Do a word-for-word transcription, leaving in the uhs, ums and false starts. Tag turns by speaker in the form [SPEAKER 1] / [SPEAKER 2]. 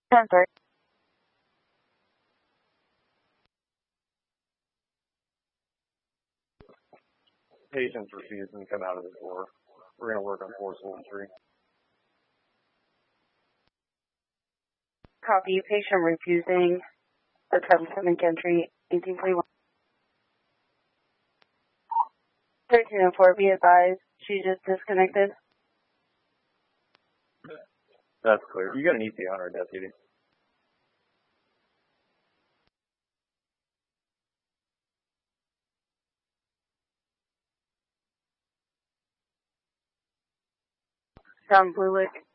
[SPEAKER 1] ten thirty.
[SPEAKER 2] Patient's refusing to come out of the door. We're going to work on forcible entry.
[SPEAKER 1] Copy. Patient refusing the subsequent entry. eighteen forty-one. thirteen and four, be advised. She just disconnected.
[SPEAKER 2] That's clear. You got an E T on our deputy.
[SPEAKER 1] Sound Blue Lick.